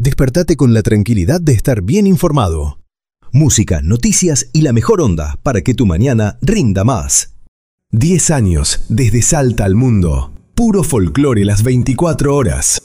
Despertate con la tranquilidad de estar bien informado. Música, noticias y la mejor onda para que tu mañana rinda más. 10 años desde Salta al mundo. Puro folclore las 24 horas.